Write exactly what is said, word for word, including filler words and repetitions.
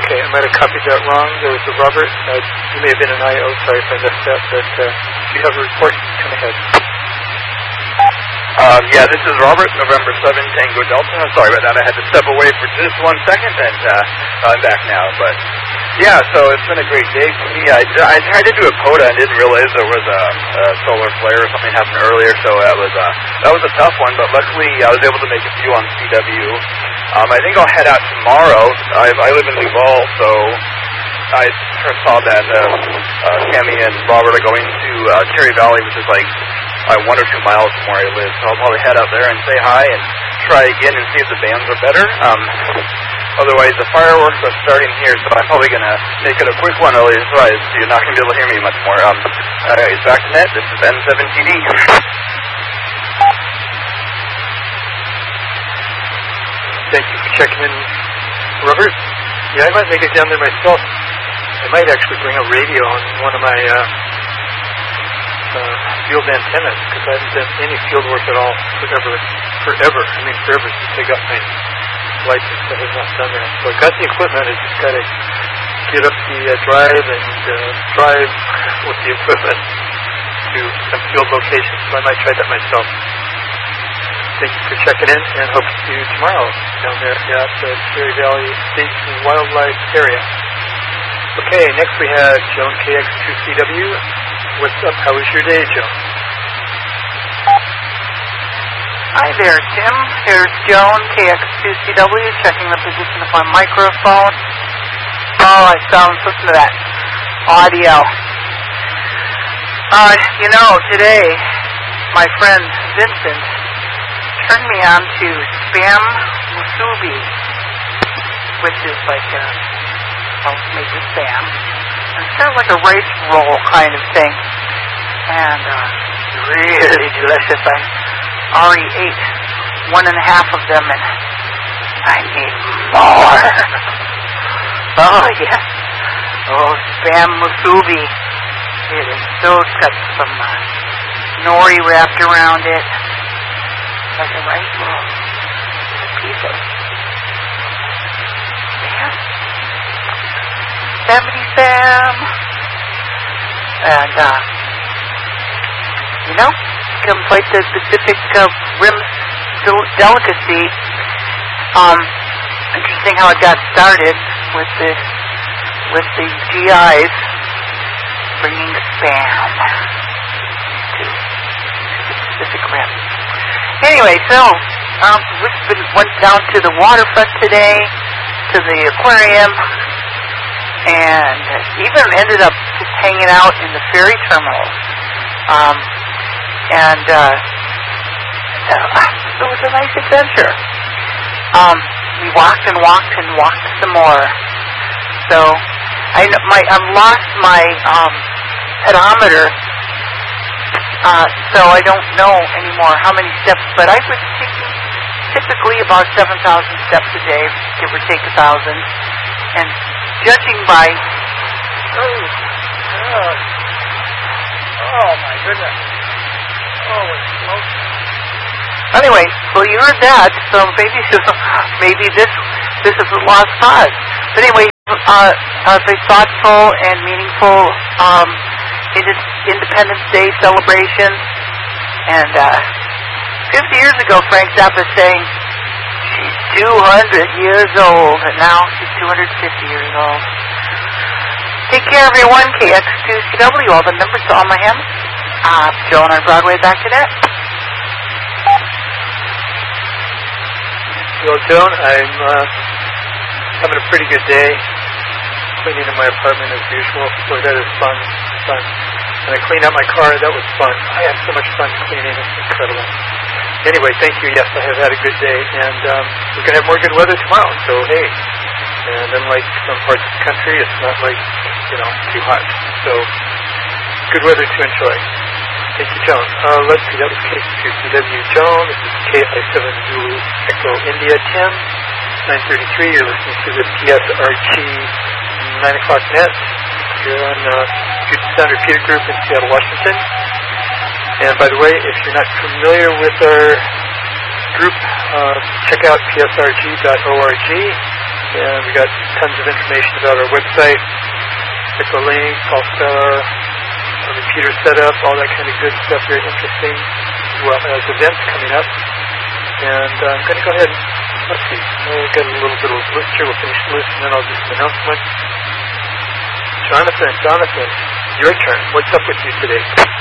Okay, I might have copied that wrong. There was a Robert. Uh, you may have been an I O. Sorry if I missed that. But uh, if you have a report, come ahead. Um, yeah, this is Robert, November seventh, Tango Delta. Sorry about that. I had to step away for just one second, and uh, I'm back now. But yeah, so it's been a great day for me. I, I tried to do a coda and didn't realize there was a, a solar flare or something happened earlier, so that was a, that was a tough one. But luckily, I was able to make a few on C W. Um, I think I'll head out tomorrow. I, I live in Laval, so I first saw that uh, uh, Tammy and Robert are going to uh, Cherry Valley, which is like uh, one or two miles from where I live. So I'll probably head out there and say hi and try again and see if the bands are better. Um, otherwise, the fireworks are starting here, so I'm probably going to make it a quick one, otherwise so you're not going to be able to hear me much more. Um, anyways, back to net. This is N seven T D. Thank you for checking in, Robert. Yeah, I might make it down there myself. I might actually bring a radio on one of my uh, uh, field antennas, because I haven't done any field work at all forever. Forever. I mean, forever since I got my license. I have not done that. So I got the equipment. I just got to get up the uh, drive and uh, drive with the equipment to some field locations. So I might try that myself. Thank you for checking in, and hope to see you tomorrow down there at the Cherry Valley State Wildlife Area. Okay, next we have Joan K X two C W. What's up? How was your day, Joan? Hi there, Tim. Here's Joan K X two C W checking the position of my microphone. Oh, I sound, listen to that audio. Uh, you know, today, my friend Vincent turned me on to Spam Musubi, which is like a made with spam. And it's kind of like a rice roll kind of thing. And uh, really delicious. I already ate one and a half of them, and I need more. Oh, yes. Oh, Spam Musubi. It is so got some uh, nori wrapped around it. Like a rice roll. A piece of spam. Seventy Sam. And, uh, you know, become quite the Pacific uh, Rim del- delicacy. Um, interesting how it got started with the, with the G Is bringing spam to the Pacific Rim. Anyway, so um, we went down to the waterfront today, to the aquarium, and even ended up just hanging out in the ferry terminal. Um, and uh, it was a nice adventure. Um, we walked and walked and walked some more. So I my I've lost my um, pedometer. Uh, so I don't know anymore how many steps, but I was taking typically about seven thousand steps a day, give or take a thousand. And judging by, oh, oh, oh my goodness, oh, it's smoke. Anyway, well you heard that, so maybe maybe this this is a lost cause. But anyway, uh, a very thoughtful and meaningful um. Independence Day celebration, and uh, fifty years ago, Frank Zappa saying she's two hundred years old, and now she's two hundred fifty years old. Take care, everyone. K X two C W, all the numbers to all my hands. Uh, Joan on Broadway, back to that. Well, Joan, I'm uh, having a pretty good day. Cleaning in my apartment as usual. Boy, that is fun. Fun. And I cleaned out my car. That was fun. I had so much fun cleaning. It's incredible. Anyway, thank you. Yes, I have had a good day. And um, we're going to have more good weather tomorrow. So, hey. And unlike some parts of the country, it's not like, you know, too hot. So, good weather to enjoy. Thank you, Joan. Uh, let's see. That was K X two C W. Joan. This is K I seven Zulu Echo India ten. nine thirty-three. You're listening to the P S R G nine o'clock net. Here on uh, Puget Sound Repeater Group in Seattle, Washington. And by the way, if you're not familiar with our group, uh, check out P S R G dot org. And we got tons of information about our website, Hyperlink, Pulsar, our repeater setup, all that kind of good stuff, very interesting, as well as events coming up. And uh, I'm going to go ahead and, let's see, we'll get a little bit of a list here, we'll finish the list, and then I'll do some announcements. Jonathan, Jonathan, your turn. What's up with you today?